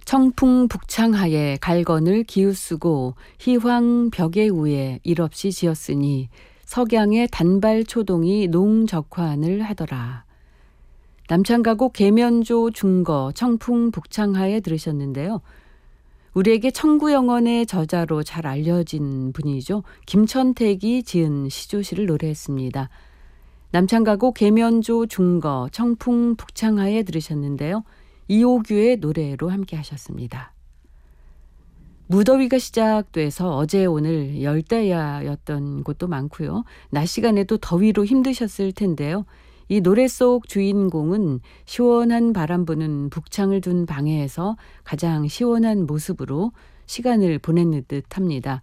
청풍 북창하에 갈건을 기우쓰고 희황 벽에 우에 일없이 지었으니 석양의 단발 초동이 농적환을 하더라. 남창가곡 계면조 중거 청풍 북창하에 들으셨는데요. 우리에게 청구영원의 저자로 잘 알려진 분이죠. 김천택이 지은 시조시를 노래했습니다. 남창가곡 계면조 중거 청풍 북창하에 들으셨는데요. 이호규의 노래로 함께 하셨습니다. 무더위가 시작돼서 어제 오늘 열대야였던 곳도 많고요. 낮 시간에도 더위로 힘드셨을 텐데요. 이 노래 속 주인공은 시원한 바람 부는 북창을 둔 방에서 가장 시원한 모습으로 시간을 보내는 듯 합니다.